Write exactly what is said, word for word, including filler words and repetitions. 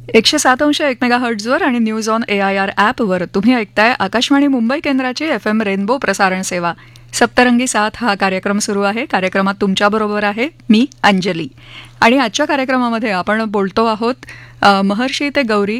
एकशे सात अंश एक मेगा हर्ट्झवर आणि news on A I R ॲपवर तुम्ही ऐकताय आकाशवाणी मुंबई केंद्राची एफ एम रेनबो प्रसारण सेवा. सप्तरंगी साथ हा कार्यक्रम सुरू आहे. कार्यक्रमात तुमच्याबरोबर आहे मी अंजली. आणि आजच्या कार्यक्रमामध्ये आपण बोलतो आहोत महर्षी ते गौरी